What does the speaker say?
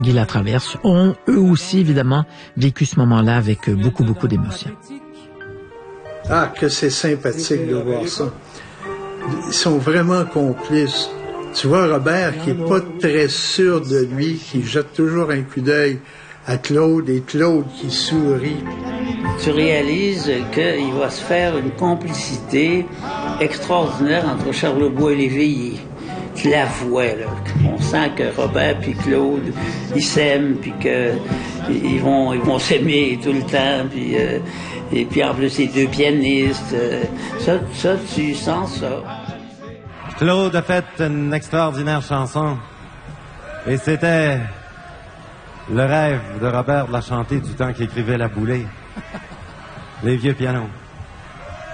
Guy Latraverse, ont eux aussi, évidemment, vécu ce moment-là avec beaucoup, beaucoup d'émotions. Ah, que c'est sympathique de voir ça. Ils sont vraiment complices. Tu vois Robert qui est pas très sûr de lui, qui jette toujours un coup d'œil à Claude, et Claude qui sourit. Tu réalises qu'il va se faire une complicité extraordinaire entre Charlebois et Léveillé. Tu la vois, là. On sent que Robert puis Claude, ils s'aiment, puis qu'ils vont s'aimer tout le temps, puis et puis en plus, c'est deux pianistes. Ça, tu sens ça. Claude a fait une extraordinaire chanson. Et c'était le rêve de Robert de la chanter du temps qu'il écrivait La Boulée. Les vieux pianos.